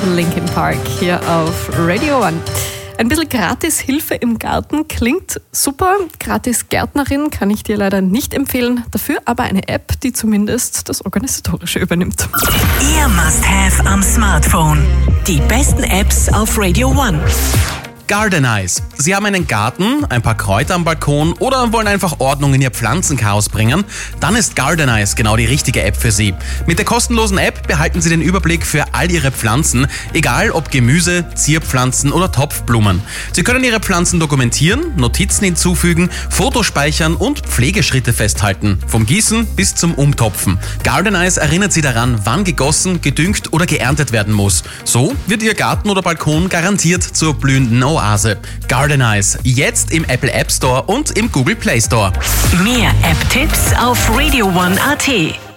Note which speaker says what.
Speaker 1: Linkin Park hier auf Radio One. Ein bisschen Gratis-Hilfe im Garten klingt super. Gratis-Gärtnerin kann ich dir leider nicht empfehlen. Dafür aber eine App, die zumindest das Organisatorische übernimmt.
Speaker 2: Ihr Must-Have am Smartphone. Die besten Apps auf Radio One.
Speaker 3: Gardenize. Sie haben einen Garten, ein paar Kräuter am Balkon oder wollen einfach Ordnung in Ihr Pflanzenchaos bringen? Dann ist Gardenize genau die richtige App für Sie. Mit der kostenlosen App behalten Sie den Überblick für all Ihre Pflanzen, egal ob Gemüse, Zierpflanzen oder Topfblumen. Sie können Ihre Pflanzen dokumentieren, Notizen hinzufügen, Fotos speichern und Pflegeschritte festhalten, vom Gießen bis zum Umtopfen. Gardenize erinnert Sie daran, wann gegossen, gedüngt oder geerntet werden muss. So wird Ihr Garten oder Balkon garantiert zur blühenden Oase. Gardenize, jetzt im Apple App Store und im Google Play Store.
Speaker 2: Mehr App-Tipps auf radioone.at.